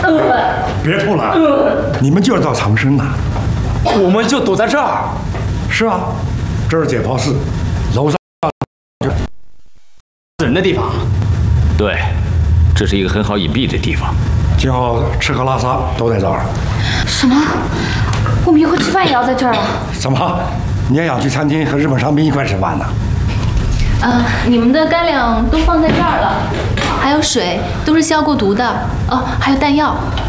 别吐了，你们就是到长生啊？ 我们就堵在这儿。 是啊，这是解剖室，楼上死人的地方。 对，这是一个很好隐蔽的地方。 今后吃喝拉撒都在这儿。 什么？我们以后吃饭也要在这儿啊？ 怎么，你也想去餐厅和日本商兵一块吃饭呢？ 你们的干粮都放在这儿了，还有水都是消过毒的哦，还有弹药。